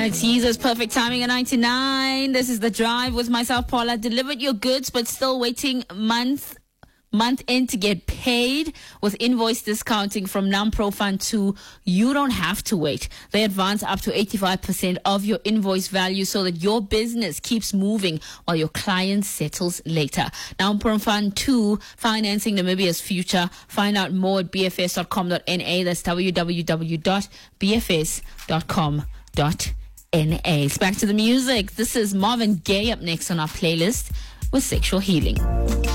It's Jesus, perfect timing at 99. This is The Drive with myself, Paula. Delivered your goods, but still waiting month end to get paid with invoice discounting from Nampro Fund 2. You don't have to wait. They advance up to 85% of your invoice value so that your business keeps moving while your client settles later. Nampro Fund 2, financing Namibia's future. Find out more at bfs.com.na. That's www.bfs.com.na. It's back to the music. This is Marvin Gaye up next on our playlist with Sexual Healing.